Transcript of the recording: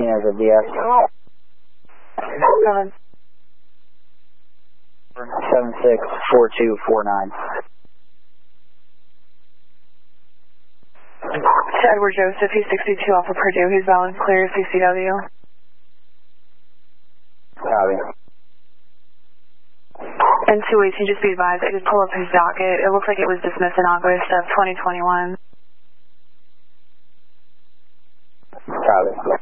Martinez at DS. 764249. To Edward Joseph, he's 62 off of Purdue. He's valid clear CCW. Copy. And 218, just be advised, I did pull up his docket. It looks like it was dismissed in August of 2021. Copy.